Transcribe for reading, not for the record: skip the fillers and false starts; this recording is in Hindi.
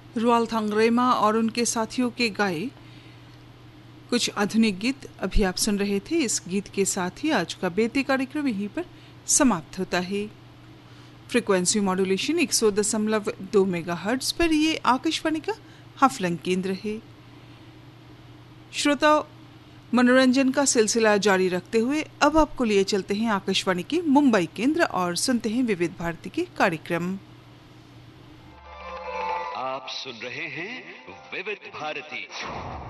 रुआलथांगरेमा और उनके साथियों के गाए कुछ आधुनिक गीत अभी आप सुन रहे थे। इस गीत के साथ ही आज का बेते कार्यक्रम यहीं पर समाप्त होता है। फ्रीक्वेंसी मॉड्यूलेशन 100.2 मेगाहर्ट्ज पर ये आकाशवाणी का हाफलंग केंद्र है। श्रोताओं, मनोरंजन का सिलसिला जारी रखते हुए अब आपको लिए चलते हैं आकाशवाणी के मुंबई केंद्र और सुनते हैं विविध भारती के कार्यक्रम। आप सुन रहे हैं विविध भारती।